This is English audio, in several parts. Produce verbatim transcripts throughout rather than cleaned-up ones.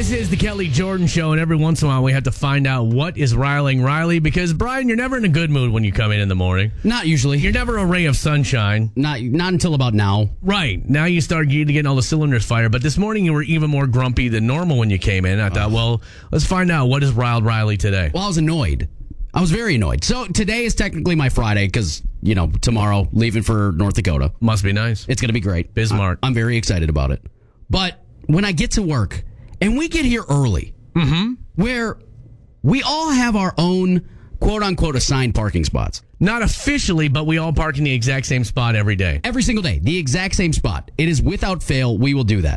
This is the Kelly Jordan Show, and every once in a while we have to find out what is riling Riley, because, Brian, you're never in a good mood when you come in in the morning. Not usually. You're never a ray of sunshine. Not not until about now. Right. Now you start getting all the cylinders fired, but this morning you were even more grumpy than normal when you came in. I thought, Oh. well, let's find out what has riled Riley today. Well, I was annoyed. I was very annoyed. So today is technically my Friday because, you know, tomorrow leaving for North Dakota. Must be nice. It's going to be great. Bismarck. I, I'm very excited about it. But when I get to work, and we get here early, Mm-hmm. where we all have our own quote-unquote assigned parking spots. Not officially, but we all park in the exact same spot every day. Every single day, the exact same spot. It is without fail, we will do that.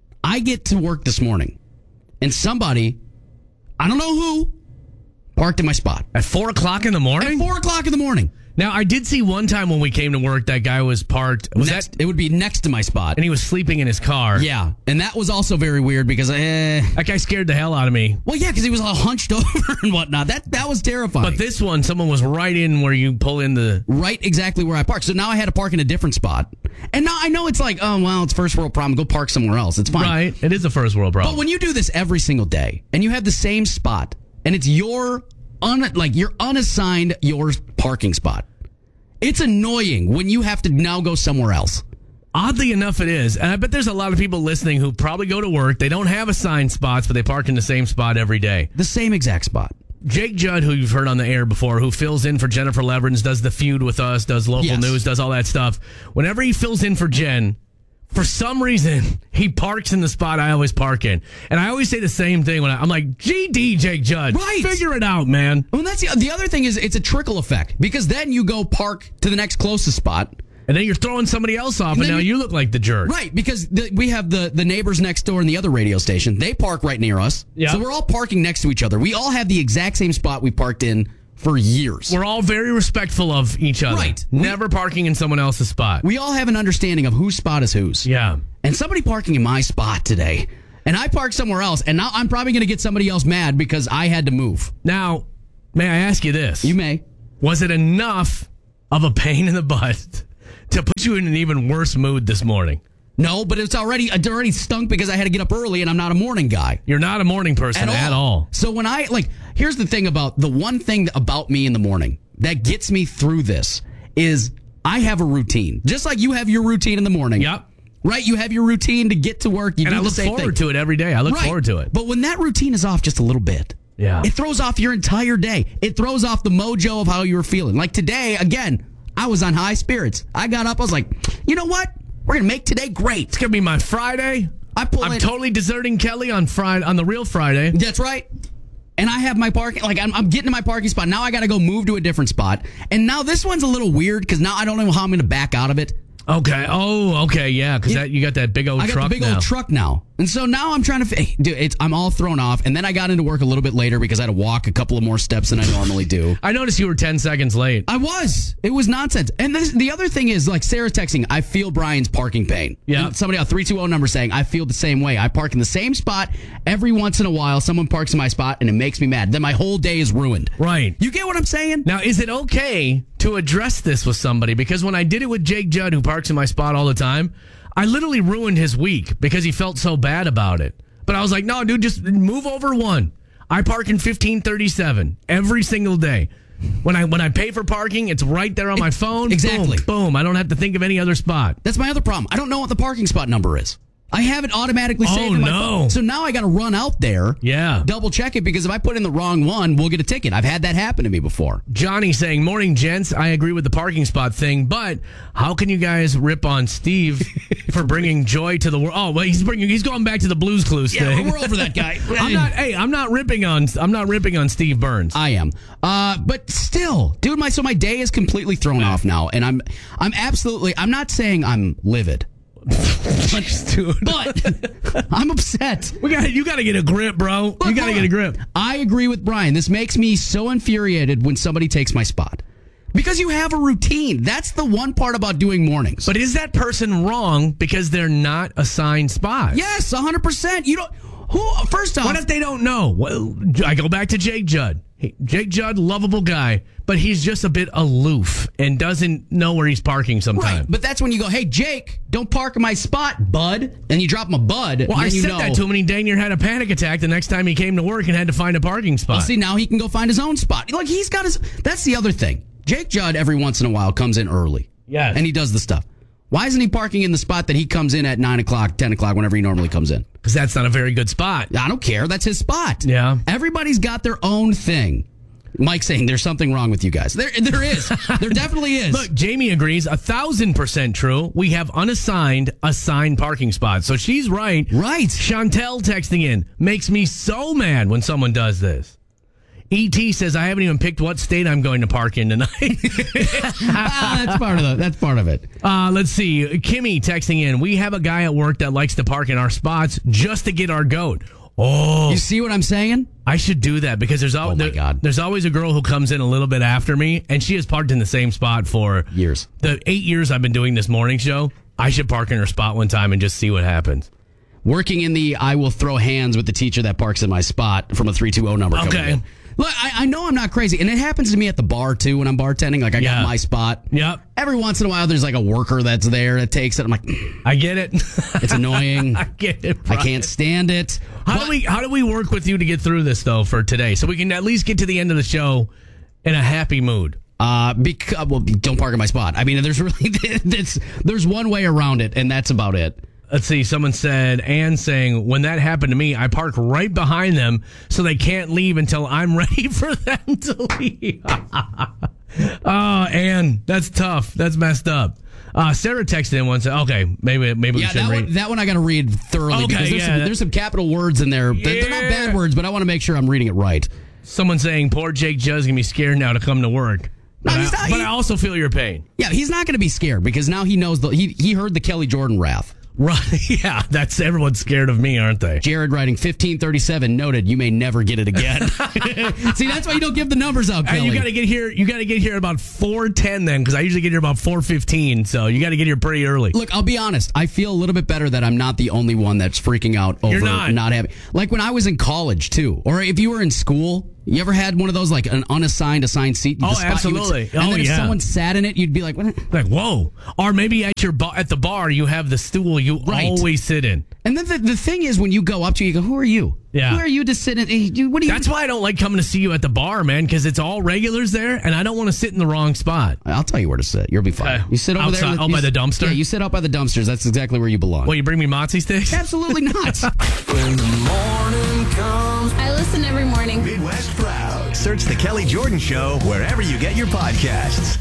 I get to work this morning, and somebody, I don't know who, parked in my spot. At four o'clock in the morning? At four o'clock in the morning. Now, I did see one time when we came to work, that guy was parked. Was next, that? It would be next to my spot. And he was sleeping in his car. Yeah, and that was also very weird because, eh. That guy scared the hell out of me. Well, yeah, because he was all hunched over and whatnot. That that was terrifying. But this one, someone was right in where you pull in the... Right exactly where I parked. So now I had to park in a different spot. And now I know it's like, oh, well, it's first world problem. Go park somewhere else. It's fine. Right. It is a first world problem. But when you do this every single day and you have the same spot and it's your, un, like, your unassigned your parking spot, it's annoying when you have to now go somewhere else. Oddly enough, it is. And I bet there's a lot of people listening who probably go to work. They don't have assigned spots, but they park in the same spot every day. The same exact spot. Jake Judd, who you've heard on the air before, who fills in for Jennifer Leverins, does the feud with us, does local Yes. news, does all that stuff. Whenever he fills in for Jen, for some reason, he parks in the spot I always park in. And I always say the same thing when I, I'm like, G D, Jake Judd. Right. Figure it out, man. Well, that's the, the other thing is it's a trickle effect because then you go park to the next closest spot. And then you're throwing somebody else off, and, And now then you look like the jerk. Right, because the, we have the, the neighbors next door in the other radio station. They park right near us. Yeah. So we're all parking next to each other. We all have the exact same spot we parked in for years. We're all very respectful of each other. Right. Never parking in someone else's spot. We all have an understanding of whose spot is whose. Yeah. And somebody parking in my spot today, and I parked somewhere else, and now I'm probably going to get somebody else mad because I had to move. Now, may I ask you this? You may. Was it enough of a pain in the butt to put you in an even worse mood this morning? No, but it's already it already stunk because I had to get up early, and I'm not a morning guy. You're not a morning person at all. So when I, like, here's the thing about, the one thing about me in the morning that gets me through this is I have a routine. Just like you have your routine in the morning. Yep. Right? You have your routine to get to work. You And do I the look same forward thing. to it every day. I look Right. forward to it. But when that routine is off just a little bit, Yeah. it throws off your entire day. It throws off the mojo of how you were feeling. Like today, again, I was on high spirits. I got up, I was like, you know what? We're going to make today great. It's going to be my Friday. I pull I'm in. totally deserting Kelly on Friday, on the real Friday. That's right. And I have my parking, like I'm, I'm getting to my parking spot. Now I got to go move to a different spot. And now this one's a little weird because now I don't know how I'm going to back out of it. Okay. Oh, okay. Yeah, because Yeah. that you got that big old I got truck the big now. old truck now. And so now I'm trying to, hey, dude, it's, I'm all thrown off. And then I got into work a little bit later because I had to walk a couple of more steps than I normally do. I noticed you were ten seconds late. I was. It was nonsense. And this, the other thing is, like, Sarah's texting, I feel Brian's parking pain. Yeah. And somebody else, three two zero number saying, I feel the same way. I park in the same spot. Every once in a while, someone parks in my spot, and it makes me mad. Then my whole day is ruined. Right. You get what I'm saying? Now, is it okay to address this with somebody? Because when I did it with Jake Judd, who parks in my spot all the time, I literally ruined his week because he felt so bad about it. But I was like, no, dude, just move over one. I park in fifteen thirty-seven every single day. When I when I pay for parking, it's right there on my phone. Exactly. Boom, boom. I don't have to think of any other spot. That's my other problem. I don't know what the parking spot number is. I have it automatically saved Oh, in my no. phone. So now I got to run out there, Yeah. double check it, because if I put in the wrong one, we'll get a ticket. I've had that happen to me before. Johnny saying, morning, gents. I agree with the parking spot thing, but how can you guys rip on Steve for bringing joy to the world? Oh, well, he's bringing, he's going back to the Blues Clues Yeah, thing. we're over that guy. I'm not. Hey, I'm not ripping on. I'm not ripping on Steve Burns. I am, uh, but still, dude. My so my day is completely thrown off now, and I'm I'm absolutely. I'm not saying I'm livid, Dude. but I'm upset. We got. You got to get a grip, bro. Look, you got to hold get a on. grip. I agree with Brian. This makes me so infuriated when somebody takes my spot. Because you have a routine. That's the one part about doing mornings. But is that person wrong because they're not assigned spots? Yes, one hundred percent. You don't. Who? First off, What if they don't know? Well, I go back to Jake Judd. Hey, Jake Judd, lovable guy, but he's just a bit aloof and doesn't know where he's parking sometimes. Right, but that's when you go, hey, Jake, don't park in my spot, bud. And you drop him a bud. Well, and I you said know, that to him, and he dang near had a panic attack the next time he came to work and had to find a parking spot. Well, see, now he can go find his own spot. Like, he's got his... That's the other thing. Jake Judd, every once in a while, comes in early. Yes. And he does the stuff. Why isn't he parking in the spot that he comes in at nine o'clock, ten o'clock, whenever he normally comes in? Because that's not a very good spot. I don't care. That's his spot. Yeah. Everybody's got their own thing. Mike saying there's something wrong with you guys. There, there is. There definitely is. Look, Jamie agrees. A thousand percent true. We have unassigned, assigned parking spots. So she's right. Right. Chantel texting in makes me so mad when someone does this. E T says I haven't even picked what state I'm going to park in tonight. ah, that's part of the. That's part of it. Uh, let's see. Kimmy texting in. We have a guy at work that likes to park in our spots just to get our goat. Oh, you see what I'm saying? I should do that because there's al- Oh my there- God. there's always a girl who comes in a little bit after me, and she has parked in the same spot for Years. The eight years I've been doing this morning show. I should park in her spot one time and just see what happens. Working in the I will throw hands with the teacher that parks in my spot from a three two zero number. coming Okay. in. Look, I, I know I'm not crazy, and it happens to me at the bar too when I'm bartending. Like I Yeah. got my spot. Yep, Every once in a while, there's like a worker that's there that takes it. I'm like, I get it. it's annoying. I get it. I Brian. can't stand it. How But- do we how do we work with you to get through this though for today, so we can at least get to the end of the show in a happy mood? Uh, because well, don't park in my spot. I mean, there's really there's there's one way around it, and that's about it. Let's see. Someone said, Ann saying, when that happened to me, I park right behind them so they can't leave until I'm ready for them to leave. Oh, Ann, that's tough. That's messed up. Uh, Sarah texted in once. Okay, maybe maybe Yeah, we should that read. one, that one I got to read thoroughly Okay, because there's, yeah, some, that- there's some capital words in there. They're, they're not Yeah. bad words, but I want to make sure I'm reading it right. Someone saying, poor Jake Judd's going to be scared now to come to work. But, No, he's I, not- but he- I also feel your pain. Yeah, he's not going to be scared because now he knows the he he heard the Kelly Jordan wrath. Right. Yeah, that's everyone's scared of me, aren't they? Jared writing fifteen thirty-seven noted. You may never get it again. See, that's why you don't give the numbers out, Hey, Kelly. you got to get here. You got to get here at about four ten then, because I usually get here about four fifteen. So you got to get here pretty early. Look, I'll be honest. I feel a little bit better that I'm not the only one that's freaking out over You're not. having. Like when I was in college too, or if you were in school. You ever had one of those, like an unassigned, assigned seat? Oh, the spot you would absolutely. sit- and Oh, then if yeah. someone sat in it, you'd be like, what? Like, whoa. Or maybe at your bar, at the bar, you have the stool you Right. always sit in. And then the, the thing is, when you go up to you, you go, who are you? Yeah. Who are you to sit in? eh, you- What do you? That's why I don't like coming to see you at the bar, man, because it's all regulars there, and I don't want to sit in the wrong spot. I'll tell you where to sit. You'll be fine. Okay. You sit over Outside- there. with- out you by s- the dumpster? Yeah, you sit out by the dumpsters. That's exactly where you belong. Well, you bring me Mozzie sticks? Absolutely not. When the morning comes, I listen every morning. Midwest Proud. Search The Kelly Jordan Show wherever you get your podcasts.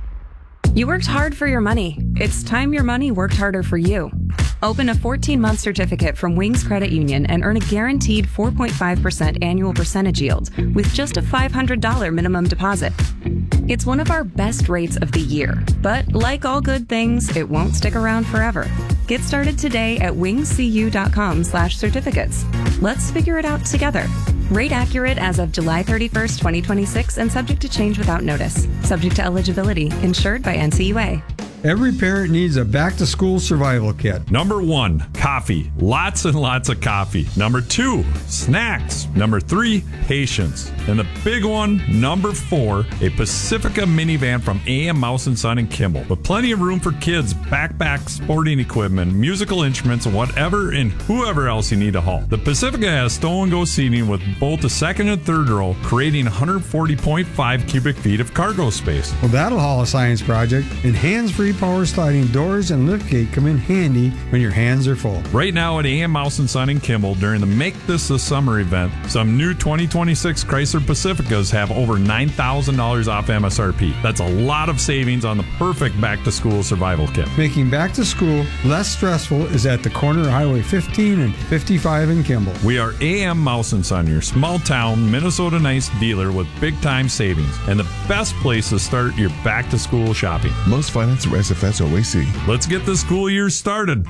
You worked hard for your money. It's time your money worked harder for you. Open a fourteen-month certificate from Wings Credit Union and earn a guaranteed four point five percent annual percentage yield with just a five hundred dollars minimum deposit. It's one of our best rates of the year, but like all good things, it won't stick around forever. Get started today at wingscu.com slash certificates. Let's figure it out together. Rate accurate as of July thirty-first, twenty twenty-six, and subject to change without notice. Subject to eligibility. Insured by N C U A. Every parent needs a back-to-school survival kit. Number one, coffee. Lots and lots of coffee. Number two, snacks. Number three, patience. And the big one, number four, a Pacifica minivan from A M Mouse and Son and Kimball. With plenty of room for kids, backpacks, sporting equipment, musical instruments, and whatever and whoever else you need to haul. The Pacifica has stow-and-go seating with both the second and third row, creating one hundred forty point five cubic feet of cargo space. Well, that'll haul a science project, and hands-free power sliding doors and liftgate come in handy when your hands are full. Right now at A M Mouse and Son and Kimball, during the Make This a Summer event, some new twenty twenty-six Chrysler Pacificas have over nine thousand dollars off M S R P. That's a lot of savings on the perfect back-to-school survival kit. Making back to school less stressful is at the corner of Highway fifteen and fifty-five in Kimball. We are A M Mouse and Son, your small-town Minnesota Nice dealer with big-time savings and the best place to start your back-to-school shopping. Most finance through S F S or W A C. Let's get the school year started.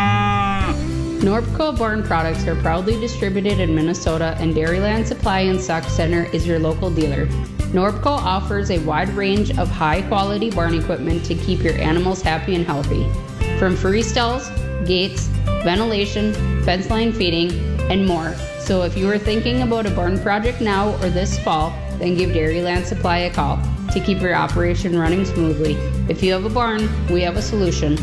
Norpco Barn products are proudly distributed in Minnesota, and Dairyland Supply and Stock Center is your local dealer. Norpco offers a wide range of high-quality barn equipment to keep your animals happy and healthy. From free stalls, gates, ventilation, fence line feeding, and more. So if you are thinking about a barn project now or this fall, the then give Dairyland Supply a call to keep your operation running smoothly. If you have a barn, we have a solution.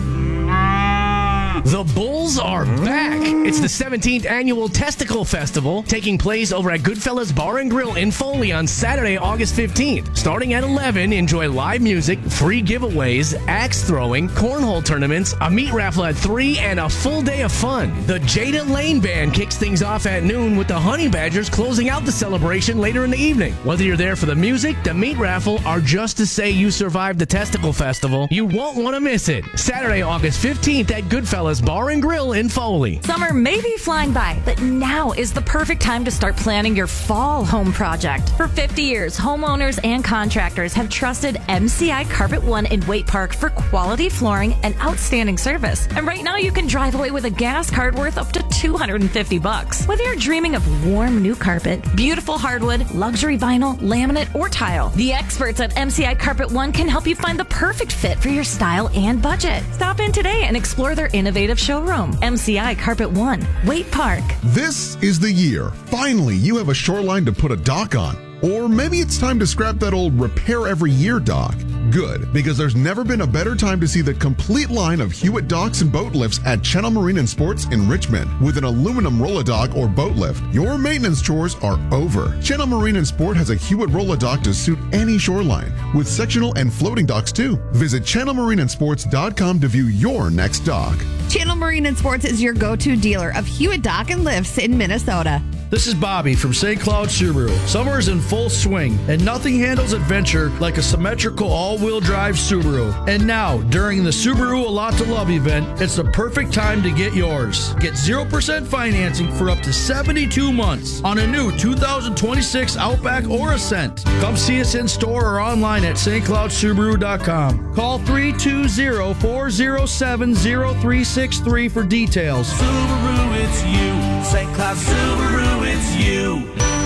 The Bulls are back. It's the seventeenth annual Testicle Festival taking place over at Goodfellas Bar and Grill in Foley on Saturday, August fifteenth. Starting at eleven, enjoy live music, free giveaways, axe throwing, cornhole tournaments, a meat raffle at three, and a full day of fun. The Jada Lane Band kicks things off at noon with the Honey Badgers closing out the celebration later in the evening. Whether you're there for the music, the meat raffle, or just to say you survived the Testicle Festival, you won't want to miss it. Saturday, August fifteenth at Goodfellas Bar and Grill in Foley. Summer may be flying by, but now is the perfect time to start planning your fall home project. For fifty years, homeowners and contractors have trusted M C I Carpet One in Waite Park for quality flooring and outstanding service. And right now you can drive away with a gas card worth up to two hundred fifty bucks. Whether you're dreaming of warm new carpet, beautiful hardwood, luxury vinyl, laminate, or tile, the experts at M C I Carpet One can help you find the perfect fit for your style and budget. Stop in today and explore their innovative showroom. M C I Carpet One, Waite Park. This is the year. Finally, you have a shoreline to put a dock on. Or maybe it's time to scrap that old repair every year dock. Good, because there's never been a better time to see the complete line of Hewitt docks and boat lifts at Channel Marine and Sports in Richmond. With an aluminum roll-a-dock or boat lift, your maintenance chores are over. Channel Marine and Sport has a Hewitt roll-a-dock to suit any shoreline, with sectional and floating docks too. Visit channel marine and sports dot com to view your next dock. Channel Marine and Sports is your go-to dealer of Hewitt dock and lifts in Minnesota. This is Bobby from Saint Cloud Subaru. Summer is in full swing, and nothing handles adventure like a symmetrical all-wheel drive Subaru. And now, during the Subaru A Lot to Love event, it's the perfect time to get yours. Get zero percent financing for up to seventy-two months on a new two thousand twenty-six Outback or Ascent. Come see us in store or online at st cloud subaru dot com. Call three two zero, four zero seven, zero three six three for details. Subaru, it's you. Saint Cloud Subaru, it's you.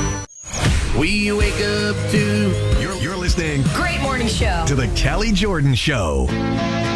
We wake up to... You're, you're listening... Great morning show. ...to the Kelly Jordan Show.